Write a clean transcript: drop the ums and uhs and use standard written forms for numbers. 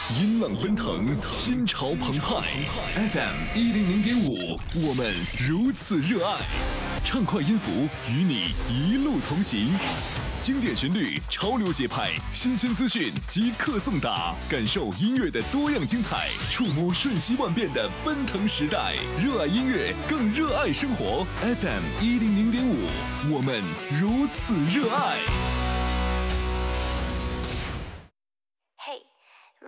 音浪奔腾，心潮澎湃。FM100.5，我们如此热爱。畅快音符与你一路同行，经典旋律，潮流节拍，新鲜资讯即刻送达，感受音乐的多样精彩，触摸瞬息万变的奔腾时代。热爱音乐，更热爱生活。FM100.5，我们如此热爱。